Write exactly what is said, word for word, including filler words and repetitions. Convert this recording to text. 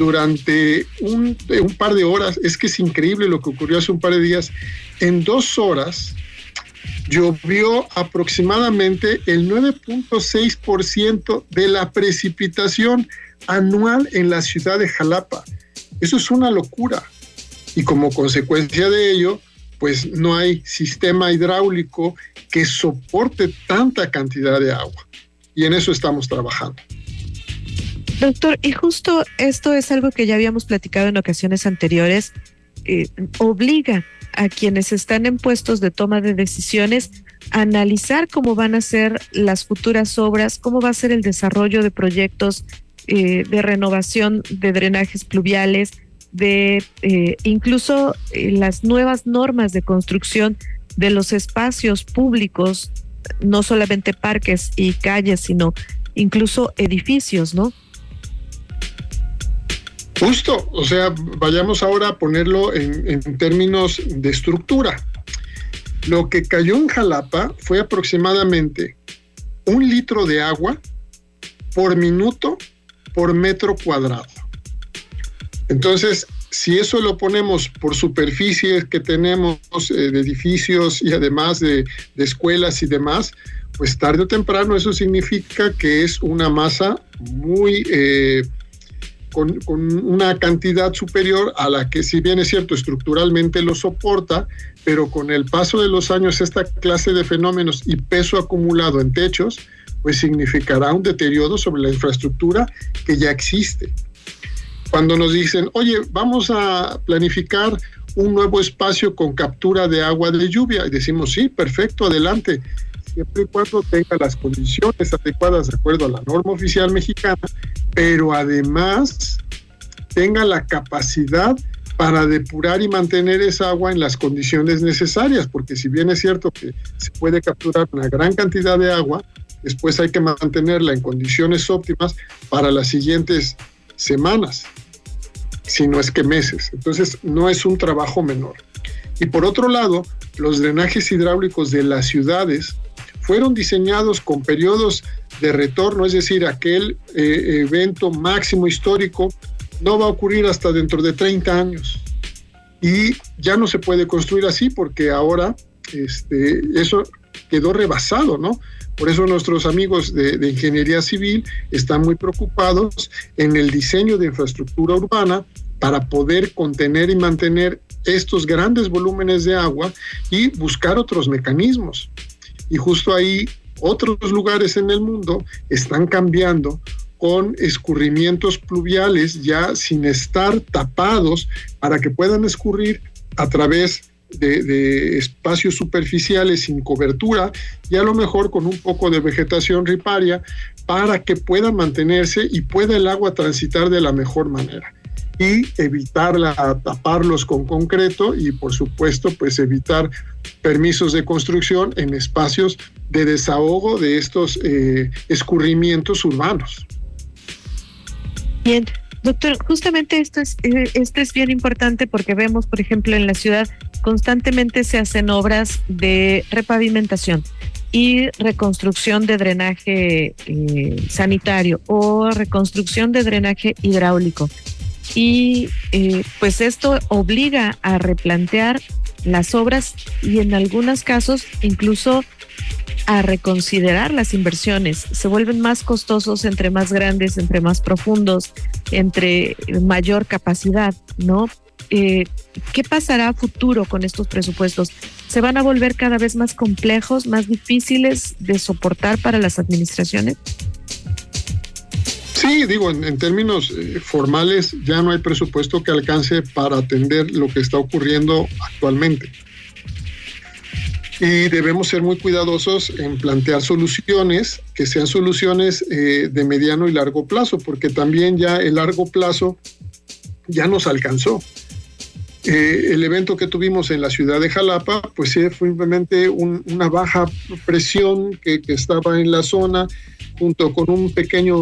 durante un, un par de horas. Es que es increíble lo que ocurrió hace un par de días. En dos horas llovió aproximadamente el nueve punto seis por ciento de la precipitación anual en la ciudad de Jalapa. Eso es una locura. Y como consecuencia de ello, pues no hay sistema hidráulico que soporte tanta cantidad de agua. Y en eso estamos trabajando. Doctor, y justo esto es algo que ya habíamos platicado en ocasiones anteriores, eh, obliga a quienes están en puestos de toma de decisiones a analizar cómo van a ser las futuras obras, cómo va a ser el desarrollo de proyectos eh, de renovación de drenajes pluviales, de eh, incluso eh, las nuevas normas de construcción de los espacios públicos, no solamente parques y calles, sino incluso edificios, ¿no? Justo, o sea, vayamos ahora a ponerlo en, en términos de estructura. Lo que cayó en Jalapa fue aproximadamente un litro de agua por minuto por metro cuadrado. Entonces, si eso lo ponemos por superficies que tenemos eh, de edificios y además de, de escuelas y demás, pues tarde o temprano eso significa que es una masa muy... Eh, Con, con una cantidad superior a la que, si bien es cierto, estructuralmente lo soporta, pero con el paso de los años esta clase de fenómenos y peso acumulado en techos, pues significará un deterioro sobre la infraestructura que ya existe. Cuando nos dicen, oye, vamos a planificar un nuevo espacio con captura de agua de lluvia, y decimos, sí, perfecto, adelante, siempre y cuando tenga las condiciones adecuadas de acuerdo a la norma oficial mexicana, pero además tenga la capacidad para depurar y mantener esa agua en las condiciones necesarias, porque si bien es cierto que se puede capturar una gran cantidad de agua, después hay que mantenerla en condiciones óptimas para las siguientes semanas, si no es que meses. Entonces no es un trabajo menor. Y por otro lado, los drenajes hidráulicos de las ciudades fueron diseñados con periodos de retorno, es decir, aquel eh, evento máximo histórico no va a ocurrir hasta dentro de treinta años. Y ya no se puede construir así porque ahora este, eso quedó rebasado, ¿no? Por eso nuestros amigos de, de Ingeniería Civil están muy preocupados en el diseño de infraestructura urbana para poder contener y mantener estos grandes volúmenes de agua y buscar otros mecanismos. Y justo ahí otros lugares en el mundo están cambiando con escurrimientos pluviales ya sin estar tapados para que puedan escurrir a través de, de espacios superficiales sin cobertura y a lo mejor con un poco de vegetación riparia para que pueda mantenerse y pueda el agua transitar de la mejor manera. Y evitar la, taparlos con concreto y por supuesto pues evitar permisos de construcción en espacios de desahogo de estos eh, escurrimientos urbanos. Bien, doctor, justamente esto es, eh, esto es bien importante porque vemos, por ejemplo, en la ciudad constantemente se hacen obras de repavimentación y reconstrucción de drenaje eh, sanitario o reconstrucción de drenaje hidráulico. Y eh, pues esto obliga a replantear las obras y en algunos casos incluso a reconsiderar las inversiones. Se vuelven más costosos entre más grandes, entre más profundos, entre mayor capacidad, ¿no? Eh, ¿Qué pasará a futuro con estos presupuestos? ¿Se van a volver cada vez más complejos, más difíciles de soportar para las administraciones? Sí, digo, en, en términos eh, formales ya no hay presupuesto que alcance para atender lo que está ocurriendo actualmente. Y debemos ser muy cuidadosos en plantear soluciones que sean soluciones eh, de mediano y largo plazo, porque también ya el largo plazo ya nos alcanzó. Eh, el evento que tuvimos en la ciudad de Jalapa, pues sí, fue simplemente un, una baja presión que, que estaba en la zona, junto con un pequeño